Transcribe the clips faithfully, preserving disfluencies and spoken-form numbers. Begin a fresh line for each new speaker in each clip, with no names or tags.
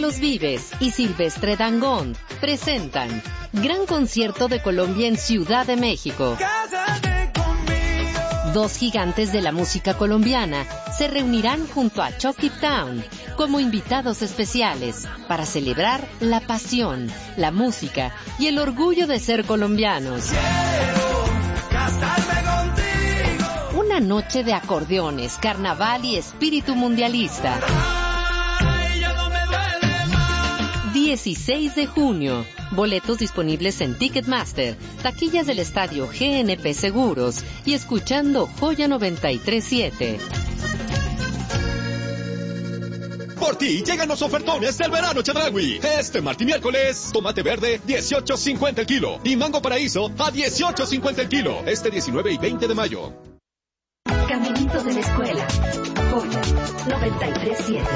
Carlos Vives y Silvestre Dangond presentan Gran Concierto de Colombia en Ciudad de México. Dos gigantes de la música colombiana se reunirán junto a Chucky Town como invitados especiales para celebrar la pasión, la música y el orgullo de ser colombianos. Una noche de acordeones, carnaval y espíritu mundialista. dieciséis de junio. Boletos disponibles en Ticketmaster, taquillas del estadio G N P Seguros y escuchando Joya noventa y tres siete.
Por ti llegan los ofertones del verano Chedraui. Este martes y miércoles, tomate verde dieciocho cincuenta el kilo y mango paraíso a dieciocho cincuenta el kilo. Este diecinueve y veinte de mayo.
Caminitos de la escuela. Joya noventa y tres siete.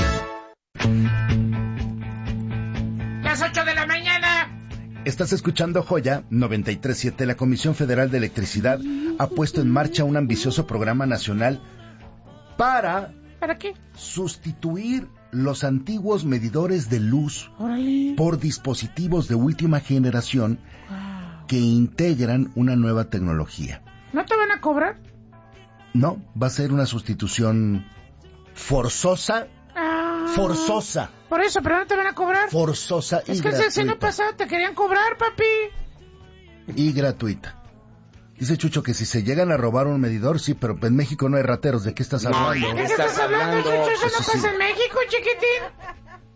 Las ocho de la mañana.
Estás escuchando Joya noventa y tres siete. La Comisión Federal de Electricidad ha puesto en marcha un ambicioso programa nacional para...
¿Para qué?
Sustituir los antiguos medidores de luz
Órale.
por dispositivos de última generación
Wow.
que integran una nueva tecnología.
¿No te van a cobrar?
No, va a ser una sustitución forzosa.
Ah,
Forzosa.
Por eso, pero no te van a cobrar.
Forzosa y
Es que
gratuita.
el seno pasado te querían cobrar, papi.
Y gratuita. Dice Chucho que si se llegan a robar un medidor, sí, pero en México no hay rateros. ¿De qué estás hablando?
¿De qué estás hablando, Chucho? Eso
Eso
no
sí.
pasa en México, chiquitín.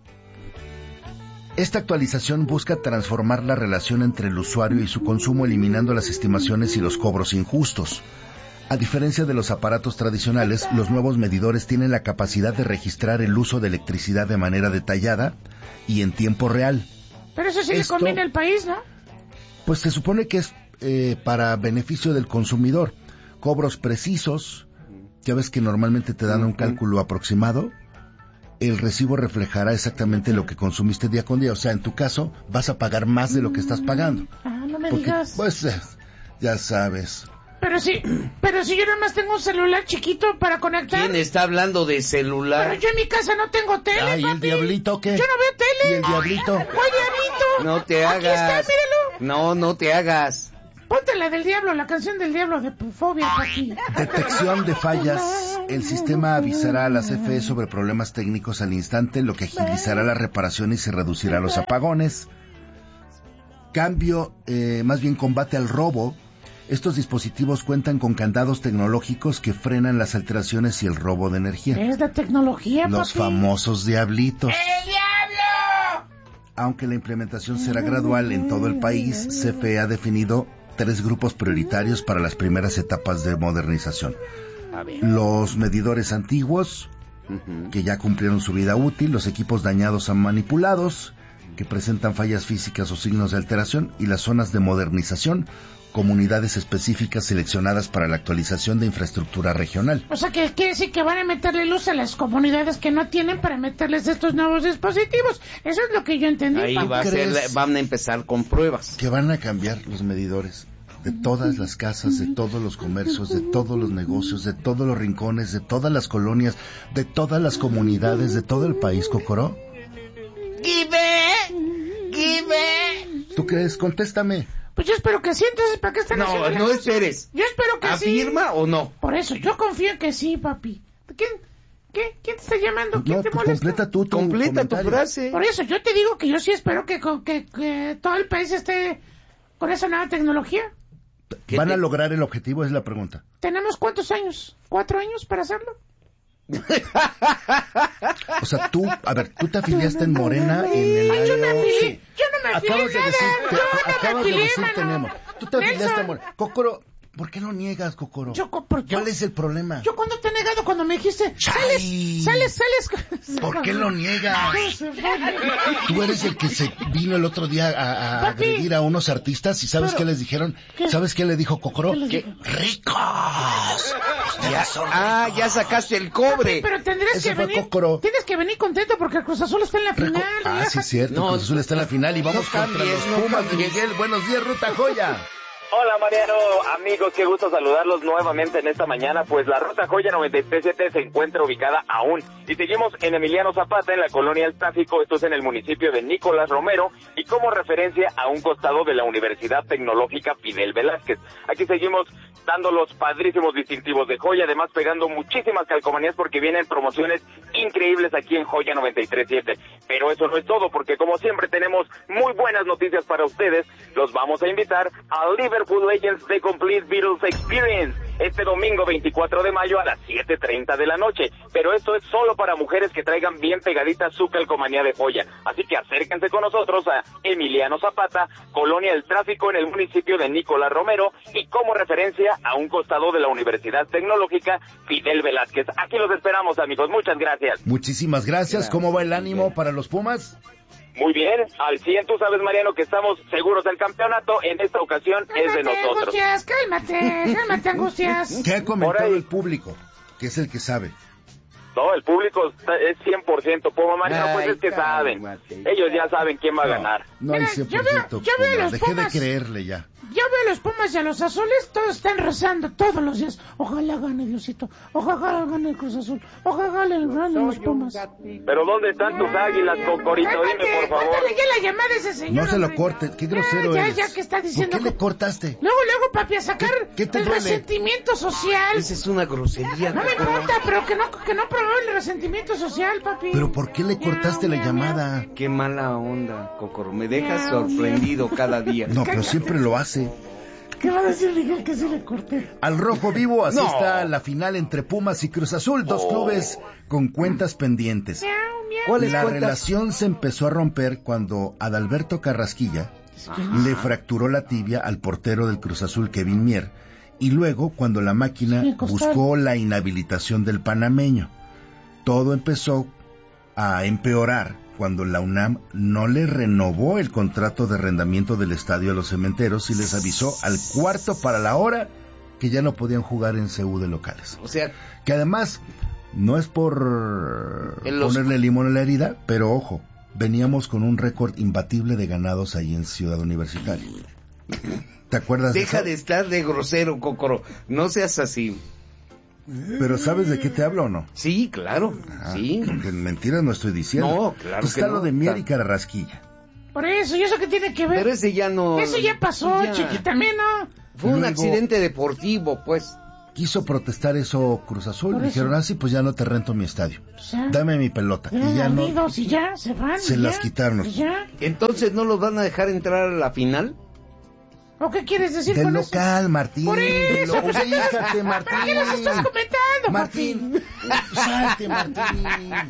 Esta actualización busca transformar la relación entre el usuario y su consumo, eliminando las estimaciones y los cobros injustos. A diferencia de los aparatos tradicionales, los nuevos medidores tienen la capacidad de registrar el uso de electricidad de manera detallada y en tiempo real.
Pero eso sí
Esto-
le conviene al país, ¿no?
Pues se supone que es eh, para beneficio del consumidor. Cobros precisos, ya ves que normalmente te dan un cálculo aproximado. El recibo reflejará exactamente lo que consumiste día con día. O sea, en tu caso, vas a pagar más de lo que estás pagando.
Ah, no me
Porque,
digas.
pues, eh, ya sabes.
Pero si, pero si yo nada más tengo un celular chiquito para conectar.
¿Quién está hablando de celular?
Pero yo en mi casa no tengo tele,
Ay, ¿y el
papi.
diablito qué?
Yo no veo tele.
¿Y el diablito?
¿Cuál diablito?
No te
Aquí está,
hagas.
míralo.
No, no te hagas.
Ponte la del diablo, la canción del diablo de Pufobia, papi.
Detección de fallas. El sistema avisará a las F E sobre problemas técnicos al instante, lo que agilizará las reparaciones y reducirá los apagones. Cambio, eh, más bien combate al robo. Estos dispositivos cuentan con candados tecnológicos que frenan las alteraciones y el robo de energía.
Es de tecnología,
Los
papi.
famosos diablitos.
¡El diablo!
Aunque la implementación será gradual en todo el país, C F E ha definido tres grupos prioritarios para las primeras etapas de modernización.
A ver.
Los medidores antiguos,
Ujú.
que ya cumplieron su vida útil, los equipos dañados o manipulados, que presentan fallas físicas o signos de alteración, y las zonas de modernización, comunidades específicas seleccionadas para la actualización de infraestructura regional.
O sea, que quiere decir que van a meterle luz a las comunidades que no tienen para meterles estos nuevos dispositivos. Eso es lo que yo entendí,
Ahí
papi.
va a ser,
¿Crees?
van a empezar con pruebas.
Que van a cambiar los medidores de todas las casas, de todos los comercios, de todos los negocios, de todos los rincones, de todas las colonias, de todas las comunidades, de todo el país, Cocoró.
¡Give! ¡Give!
¿Tú crees? Contéstame.
Pues yo espero que sí, entonces, ¿para qué están
No,
haciendo
no
las-
esperes.
Yo espero que sí.
¿Afirma o no?
Por eso, yo confío en que sí, papi. ¿Quién, qué, quién te está llamando? ¿Quién
No,
te
pues
molesta?
completa tú tu
Completa tu
comentario.
frase.
Por eso, yo te digo que yo sí espero que, con- que, que todo el país esté con esa nueva tecnología.
¿Qué
¿Van
te-
a lograr el objetivo? Es la pregunta.
¿Tenemos cuántos años? ¿Cuatro años para hacerlo?
O sea, tú, a ver, tú te afiliaste en Morena en el
Ay, yo
año...
me afilié.
Sí.
Yo no me afilié
Acabas de
nada.
decir, te-
Yo no me
acabas de
afilié,
decir
mano.
tenemos. Tú te afiliaste
Nelson.
en Morena. Cocoro, ¿por qué lo niegas, Cocoro?
Yo, co- por- yo-
¿Cuál es el problema?
Yo cuando te he negado, cuando me dijiste,
Chay.
sales, sales, sales.
¿Por qué lo niegas? Tú eres el que se vino el otro día a, a
Papi.
agredir a unos artistas y ¿sabes
Pero-
qué les dijeron?
¿Qué?
¿Sabes qué le dijo Cocoro?
¿Qué les
Que
dijo?
¡ricos!
Ya- ah, ya sacaste el cobre.
Pero tendrás
Ese
que
fue
venir.
Cócoro.
Tienes que venir contento porque el Cruz Azul está en la
Reco-
final.
ah, sí,
relájate.
es cierto.
No,
Cruz Azul está en la final y vamos
no
contra
cambies,
los
no
Pumas de
cambies.
Miguel. Buenos días, Ruta Joya.
Hola Mariano, amigos, qué gusto saludarlos nuevamente en esta mañana. Pues la Ruta Joya noventa y tres punto siete se encuentra ubicada aún y seguimos en Emiliano Zapata, en la colonia El Tráfico, esto es en el municipio de Nicolás Romero y como referencia a un costado de la Universidad Tecnológica Fidel Velázquez. Aquí seguimos dando los padrísimos distintivos de Joya, además pegando muchísimas calcomanías porque vienen promociones increíbles aquí en Joya noventa y tres punto siete. Pero eso no es todo, porque como siempre tenemos muy buenas noticias para ustedes. Los vamos a invitar al Liverpool Legends The Complete Beatles Experience este domingo veinticuatro de mayo a las siete treinta de la noche, pero esto es solo para mujeres que traigan bien pegadita su calcomanía de Joya, así que acérquense con nosotros a Emiliano Zapata, Colonia El Tráfico, en el municipio de Nicolás Romero, y como referencia a un costado de la Universidad Tecnológica Fidel Velázquez. Aquí los esperamos, amigos, muchas gracias.
Muchísimas gracias. ¿Cómo va el ánimo para los Pumas?
Muy bien, al cien. Tú sabes, Mariano, que estamos seguros del campeonato. En esta ocasión
Cálmate,
es de nosotros.
Angustias, cálmate, cálmate, Angustias.
¿Qué ha comentado el público? Que es el que sabe.
No, el público es cien por ciento Puma, Mariano,
Ay,
pues es que saben.
cálmate.
Ellos ya saben quién va a ganar.
No hay
Mira,
cien
yo
por
veo-
ciento
yo veo
Pumas.
los
Dejé
Pumas.
de creerle ya.
Yo veo a los Pumas y a los azules, todos están rezando todos los días. Ojalá gane Diosito, ojalá gane el Cruz Azul, ojalá le gane los Pumas.
Pero ¿dónde están tus águilas, Cocorito? Dime, por favor.
Córtale ya la llamada a ese señor.
No se lo
hombre.
corte. Qué grosero
ya,
eres.
Ya, ya que está diciendo.
¿Por qué le
que-
cortaste?
Luego, luego, papi, a sacar
¿Qué- qué te
el
duele?
resentimiento social.
Esa es una grosería.
No me
Coco.
importa, pero que no, que no promueva el resentimiento social, papi.
¿Pero por qué le cortaste la llamada?
Qué mala onda, Cocoro. Me dejas sorprendido cada día.
No, pero siempre lo hace.
¿Qué va a decir Miguel que sí le corté?
Al rojo vivo, así
No.
está la final entre Pumas y Cruz Azul, dos
Oh.
clubes con cuentas pendientes.
Miau, miau.
¿Cuáles
La
cuentas?
relación se empezó a romper cuando Adalberto Carrasquilla le fracturó la tibia al portero del Cruz Azul, Kevin Mier, y luego cuando la máquina
Sí, costal.
buscó la inhabilitación del panameño. Todo empezó a empeorar cuando la UNAM no le renovó el contrato de arrendamiento del estadio a los Cementeros y les avisó al cuarto para la hora que ya no podían jugar en C U de locales.
O sea,
Que además, no es por
En los-
ponerle limón a la herida, pero ojo, veníamos con un récord imbatible de ganados ahí en Ciudad Universitaria. ¿Te acuerdas
deja
de
de
eso?
estar de grosero, Cocoro. No seas así.
Pero ¿sabes de qué te hablo o no?
Sí, claro.
Ah,
Sí.
porque mentiras no estoy diciendo.
No, claro
Pues
que
está
no.
lo de Mier y
Está-
Carrasquilla.
Por eso, ¿y eso qué tiene que ver?
Pero ese ya no.
Eso ya pasó,
ya.
chiqui, también, ¿no?
Fue un
Luego-
accidente deportivo, pues.
Quiso protestar eso Cruz Azul.
Por
Dijeron,
eso.
ah, sí, pues ya no te rento mi estadio.
O sea,
Dame mi pelota.
eran
Y ya no.
ardidos y ya, se van.
Se
y
las
ya,
quitaron.
y ya.
Entonces, ¿no los van a dejar entrar a la final?
¿O qué quieres decir
Del
con
local, Martín.
Por
del
eso,
lo-
pues,
Ubícate,
eso?
Martín.
¿Para qué nos estás comentando,
Martín, salte, Martín.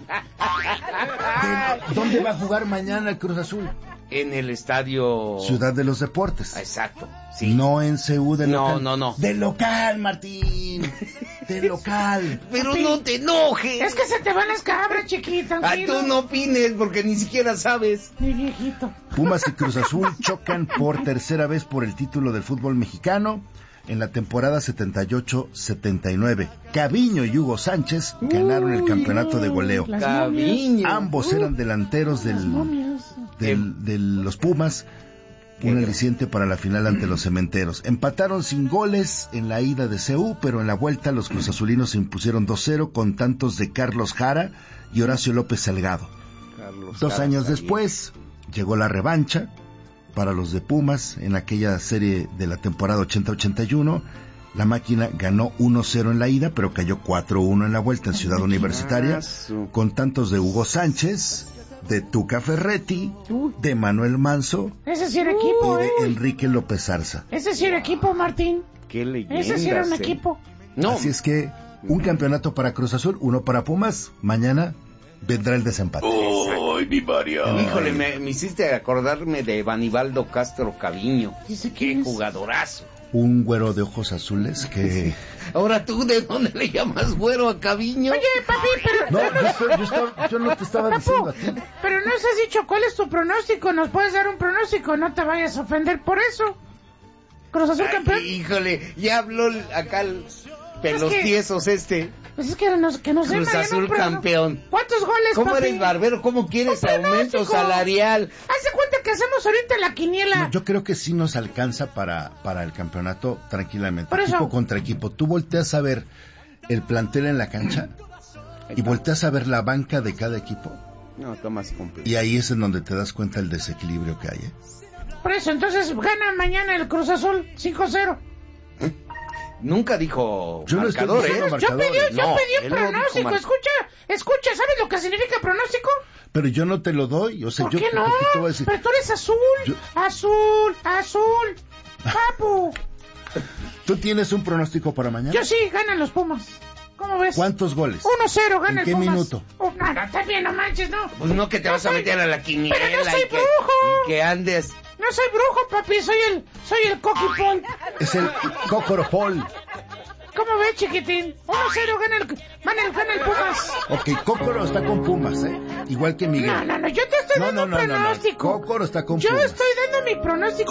De- ¿Dónde va a jugar mañana el Cruz Azul?
En el estadio.
Ciudad de los Deportes.
Exacto. Sí.
No en C U de
No,
local.
no, no.
De local, Martín. De local.
Pero
Papi,
no te enojes.
Es que se te van las cabras, chiquita.
Ah, tú no opines porque ni siquiera sabes.
Mi viejito.
Pumas y Cruz Azul chocan por tercera vez por el título del fútbol mexicano en la temporada setenta y ocho setenta y nueve. Caviño y Hugo Sánchez ganaron el
Uy,
campeonato de goleo.
las
Caviño.
Ambos eran delanteros
Las
del,
momias.
del- de los Pumas.
Qué
Un
gran-
aliciente para la final ante los Cementeros. Empataron sin goles en la ida de C U, pero en la vuelta los cruzazulinos se impusieron dos cero con tantos de Carlos Jara y Horacio López Salgado.
Carlos
Dos
Jara
años
está
después llegó la revancha para los de Pumas en aquella serie de la temporada ochenta ochenta y uno. La máquina ganó uno cero en la ida, pero cayó cuatro uno en la vuelta en Ciudad Universitaria,
Ah, su-
con tantos de Hugo Sánchez, de Tuca Ferretti, de Manuel Manso
Ese sí era equipo,
y
¿eh?
de Enrique López Arza.
Ese sí era equipo, Martín.
Qué leyenda.
Ese sí era un equipo.
No,
Así es que un campeonato para Cruz Azul, uno para Pumas. Mañana vendrá el desempate.
híjole, me, me hiciste acordarme de Vanibaldo Castro Caviño.
Dice,
Qué
¿quién es?
jugadorazo.
Un güero de ojos azules que...
Ahora tú, ¿de dónde le llamas güero a Caviño?
Oye, papi, pero...
No, yo, estoy- yo estaba- yo no te estaba diciendo a ti.
Pero no nos has dicho cuál es tu pronóstico. ¿Nos puedes dar un pronóstico? No te vayas a ofender por eso. Cruz Azul
Ay,
campeón.
híjole, ya habló el- acá el- pelos
es que,
tiesos este.
Pues es que nos, que nos
Cruz Azul campeón.
¿Cuántos goles,
¿Cómo
papi?
eres barbero? ¿Cómo quieres aumento salarial?
Hace cuenta que hacemos ahorita la quiniela.
No, yo creo que sí nos alcanza para, para el campeonato tranquilamente.
Por eso.
Equipo contra equipo. Tú volteas a ver el plantel en la cancha y volteas a ver la banca de cada equipo.
No, tomas completo.
Y ahí es en donde te das cuenta el desequilibrio que hay, ¿eh?
Por eso, entonces gana mañana el Cruz Azul cinco cero.
¿Eh? Nunca dijo
yo
marcador,
no
¿eh?
Yo pedí, yo
no,
pedí un
él no
pronóstico,
dijo mar-
escucha, escucha, ¿sabes lo que significa pronóstico?
Pero yo no te lo doy, o sea,
¿Por
yo
qué no?
¿por qué te voy a decir?
Pero tú eres azul,
Yo-
azul, azul, papu.
¿Tú tienes un pronóstico para mañana?
Yo sí, ganan los Pumas. ¿Cómo ves?
¿Cuántos goles?
uno cero, gana
¿En
el
qué
Pumas.
minuto?
Oh, no, no, está bien, no manches, no.
Pues no que te vas a meter a la quiniela
Pero no soy
y, que,
brujo.
y que andes.
No soy brujo, papi, soy el, soy el Coqui Paul.
Es el Cócoro Paul.
¿Cómo ves, chiquitín? uno cero, gana el, gana el, gana el Pumas.
Ok, Cócoro está con Pumas, ¿eh? Igual que Miguel.
No, no, no, yo te estoy
No,
dando
no, no,
un
no, no.
pronóstico.
Cócoro está con
Yo
Pumas.
estoy dando mi pronóstico.